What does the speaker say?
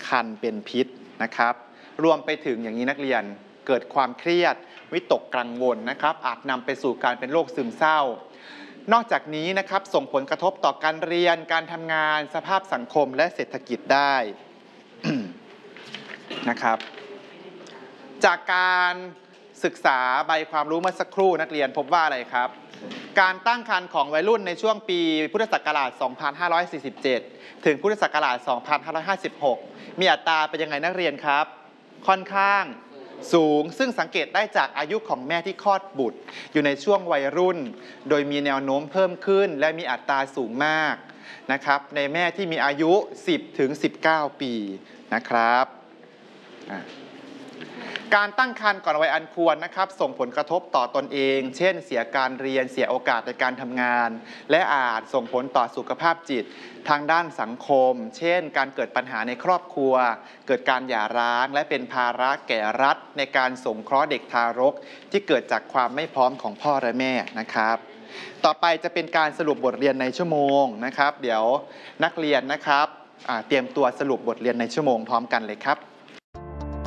คัญเป็นพิษนะครับรวมไปถึงอย่างนี้นักเรียนเกิดความเครียดวิตกกังวลนะครับอาจนำไปสู่การเป็นโรคซึมเศร้านอกจากนี้นะครับส่งผลกระทบต่อการเรียนการทำงานสภาพสังคมและเศรษฐกิจได้ นะครับจากการศึกษาใบความรู้เมื่อสักครู่นักเรียนพบว่าอะไรครับการตั้งครรภ์ของวัยรุ่นในช่วงปีพุทธศักราช 2547 ถึงพุทธศักราช 2556 มีอัตราเป็นยังไงนักเรียนครับค่อนข้างสูงซึ่งสังเกตได้จากอายุของแม่ที่คลอดบุตรอยู่ในช่วงวัยรุ่นโดยมีแนวโน้มเพิ่มขึ้นและมีอัตราสูงมากนะครับในแม่ที่มีอายุ 10-19 ปีนะครับการตั้งครรภ์ก่อนวัยอันควรนะครับส่งผลกระทบต่อตนเองเช่นเสียการเรียนเสียโอกาสในการทำงานและอาจส่งผลต่อสุขภาพจิตทางด้านสังคมเช่นการเกิดปัญหาในครอบครัวเกิดการหย่าร้างและเป็นภาระแก่รัฐในการสงเคราะห์เด็กทารกที่เกิดจากความไม่พร้อมของพ่อและแม่นะครับต่อไปจะเป็นการสรุปบทเรียนในชั่วโมงนะครับเดี๋ยวนักเรียนนะครับเตรียมตัวสรุปบทเรียนในชั่วโมงพร้อมกันเลยครับ